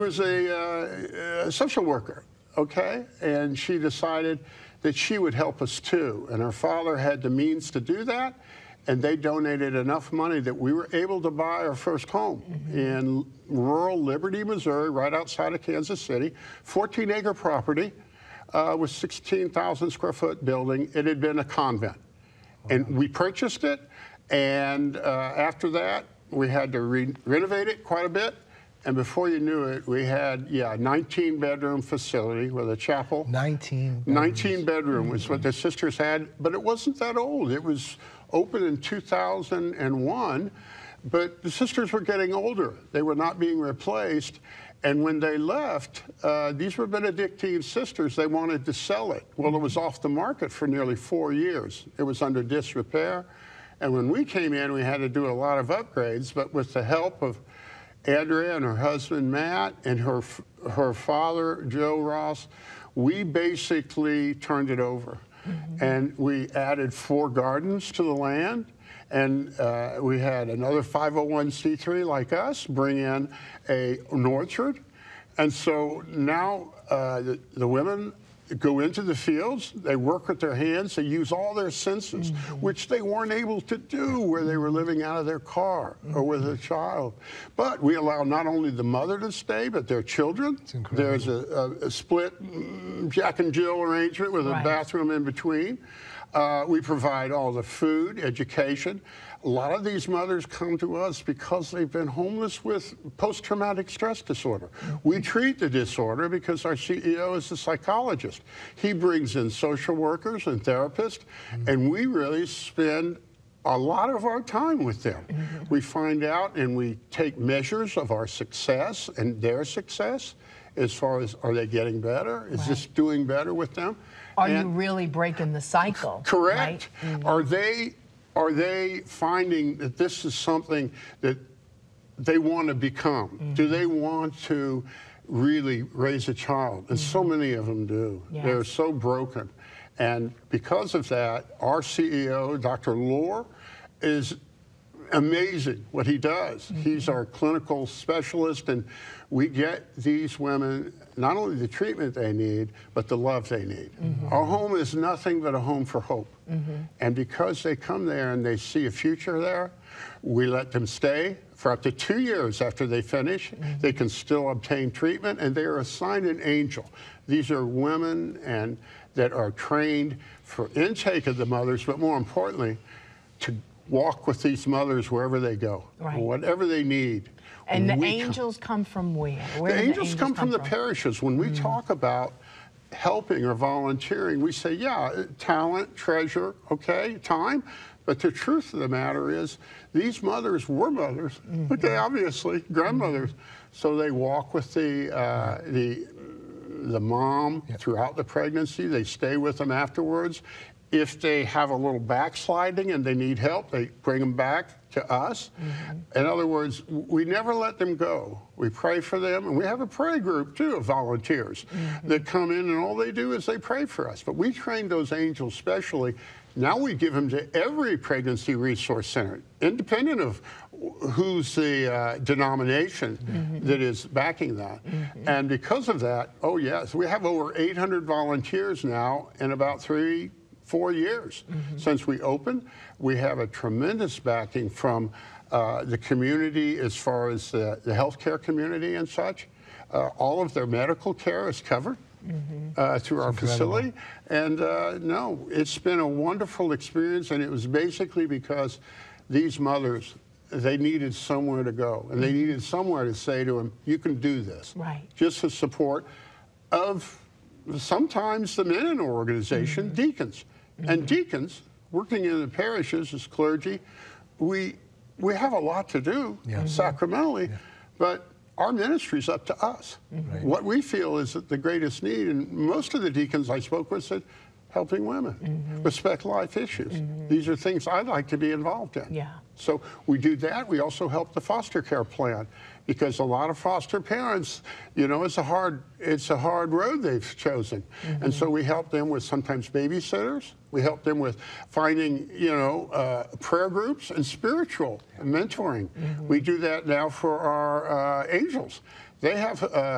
was a social worker, okay? And she decided that she would help us too. And her father had the means to do that, and they donated enough money that we were able to buy our first home in rural Liberty, Missouri, right outside of Kansas City, 14-acre property with 16,000 square foot building. It had been a convent. And we purchased it, and after that, we had to renovate it quite a bit. And before you knew it, we had, 19-bedroom facility with a chapel. 19 bedrooms. 19 bedroom was what the sisters had, but it wasn't that old. It was opened in 2001, but the sisters were getting older. They were not being replaced. And when they left, these were Benedictine sisters. They wanted to sell it. Well, it was off the market for nearly 4 years. It was under disrepair. And when we came in, we had to do a lot of upgrades, but with the help of Andrea and her husband, Matt, and her father, Joe Ross, we basically turned it over. And we added 4 gardens to the land. And we had another 501c3 like us bring in an orchard. And so now the women go into the fields, they work with their hands, they use all their senses, which they weren't able to do where they were living out of their car or with a child. But we allow not only the mother to stay, but their children. There's a split Jack and Jill arrangement with a bathroom in between. We provide all the food, education. A lot of these mothers come to us because they've been homeless with post-traumatic stress disorder. We treat the disorder because our CEO is a psychologist. He brings in social workers and therapists, and we really spend a lot of our time with them. We find out and we take measures of our success and their success as far as, are they getting better? Is this doing better with them? Are you really breaking the cycle? Correct. Right? Are they finding that this is something that they want to become? Do they want to really raise a child? And so many of them do. They're so broken. And because of that, our CEO, Dr. Lohr, is amazing what he does. He's our clinical specialist, and we get these women not only the treatment they need, but the love they need. Our home is nothing but a home for hope. And because they come there and they see a future there, we let them stay for up to 2 years after they finish. They can still obtain treatment, and they are assigned an angel. These are women that are trained for intake of the mothers, but more importantly, to walk with these mothers wherever they go, whatever they need. And the angels come from where? The angels come from the parishes. When we talk about helping or volunteering, we say, talent, treasure, okay, time. But the truth of the matter is, these mothers were mothers, okay, obviously, grandmothers. So they walk with the mom throughout the pregnancy. They stay with them afterwards. If they have a little backsliding and they need help, they bring them back to us. In other words, we never let them go. We pray for them, and we have a prayer group, too, of volunteers that come in, and all they do is they pray for us. But we train those angels specially. Now we give them to every pregnancy resource center, independent of who's the denomination that is backing that. And because of that, we have over 800 volunteers now in about 4 years since we opened. We have a tremendous backing from the community as far as the healthcare community and such. All of their medical care is covered through our facility. And no, it's been a wonderful experience, and it was basically because these mothers, they needed somewhere to go, and they needed somewhere to say to them, you can do this. Just the support of sometimes the men in our organization, deacons. And deacons, working in the parishes as clergy, we have a lot to do sacramentally, but our ministry is up to us. What we feel is that the greatest need, and most of the deacons I spoke with said, helping women, respect life issues. These are things I'd like to be involved in. So we do that. We also help the foster care plan, because a lot of foster parents, you know, it's a hard road they've chosen. And so we help them with sometimes babysitters. We help them with finding, prayer groups and spiritual mentoring. We do that now for our angels. They have